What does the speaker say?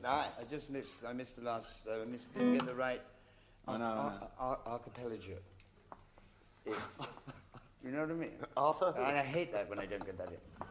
Nice. I missed the last. Didn't get the right. I know. Archipelago. You know what I mean? Arthur? And I hate that when I don't get that in.